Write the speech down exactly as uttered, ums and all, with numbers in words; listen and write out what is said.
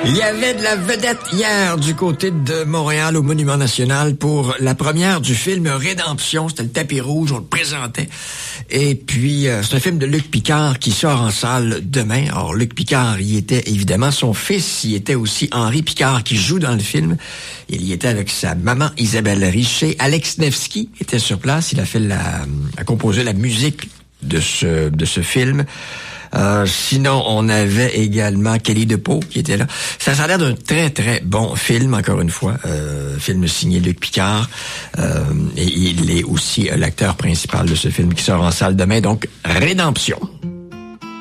Il y avait de la vedette hier du côté de Montréal au Monument National pour la première du film Rédemption. C'était le tapis rouge, on le présentait. Et puis, euh, c'est un film de Luc Picard qui sort en salle demain. Alors, Luc Picard, il était évidemment son fils. Il était aussi Henri Picard qui joue dans le film. Il y était avec sa maman Isabelle Richer. Alex Nevsky était sur place. Il a fait la, a composé la musique de ce, de ce film. Euh, sinon, on avait également Kelly DePau qui était là. Ça, ça a l'air d'un très, très bon film, encore une fois. Euh, film signé Luc Picard. Euh, et il est aussi l'acteur principal de ce film qui sort en salle demain. Donc, Rédemption.